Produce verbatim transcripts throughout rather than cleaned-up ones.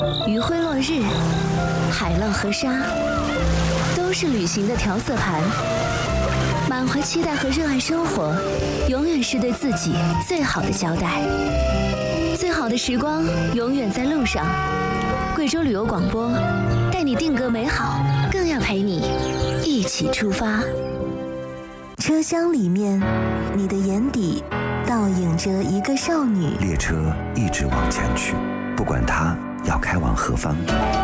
余晖落日，海浪和沙，都是旅行的调色盘。满怀期待和热爱生活，永远是对自己最好的交代。最好的时光永远在路上。贵州旅游广播，带你定格美好，更要陪你一起出发。车厢里面，你的眼底倒映着一个少女。 列车一直往前去，不管它要开往何方。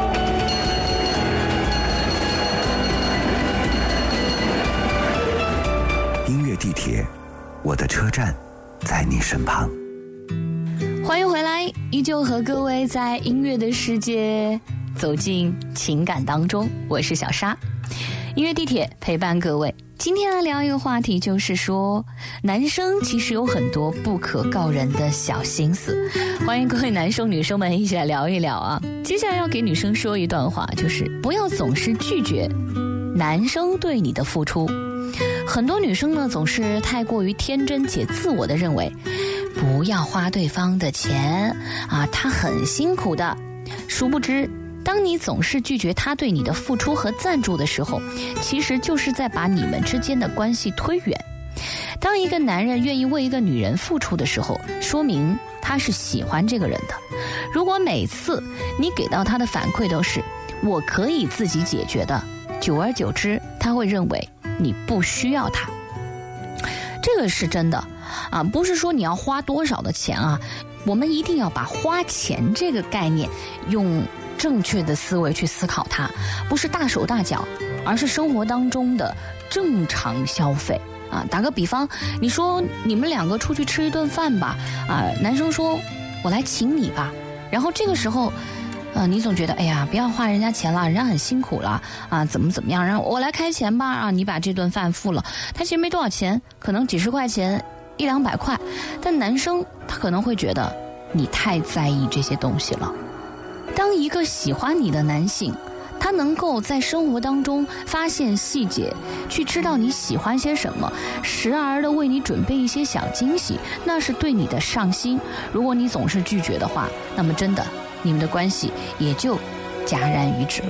音乐地铁，我的车站在你身旁。 欢迎回来，依旧和各位在音乐的世界走进情感当中，我是小沙。音乐地铁陪伴各位，今天来聊一个话题，就是说男生其实有很多不可告人的小心思。欢迎各位男生女生们一起来聊一聊啊！接下来要给女生说一段话，就是不要总是拒绝男生对你的付出。很多女生呢，总是太过于天真且自我的认为，不要花对方的钱啊，他很辛苦的。殊不知，当你总是拒绝他对你的付出和赞助的时候，其实就是在把你们之间的关系推远。当一个男人愿意为一个女人付出的时候，说明他是喜欢这个人的。如果每次你给到他的反馈都是我可以自己解决的，久而久之，他会认为你不需要他。这个是真的啊，不是说你要花多少的钱啊，我们一定要把花钱这个概念用正确的思维去思考它，不是大手大脚，而是生活当中的正常消费啊。打个比方，你说你们两个出去吃一顿饭吧，啊，男生说我来请你吧，然后这个时候呃，你总觉得哎呀，不要花人家钱了，人家很辛苦了啊，怎么怎么样，然后我来开钱吧，啊，你把这顿饭付了，他其实没多少钱，可能几十块钱，一两百块，但男生他可能会觉得你太在意这些东西了。当一个喜欢你的男性，他能够在生活当中发现细节，去知道你喜欢些什么，时而的为你准备一些小惊喜，那是对你的上心。如果你总是拒绝的话，那么真的你们的关系也就戛然于止。